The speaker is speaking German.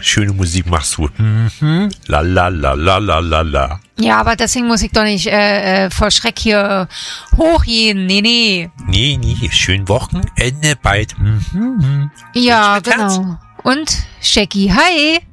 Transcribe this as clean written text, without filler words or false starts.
schöne Musik machst du. La la la la la la la. Ja, aber deswegen muss ich doch nicht vor Schreck hier hochgehen. Nee. Nee, schön Wochenende bald. Ja, Tschüss, Herz. genau. Und Shaggy, hi.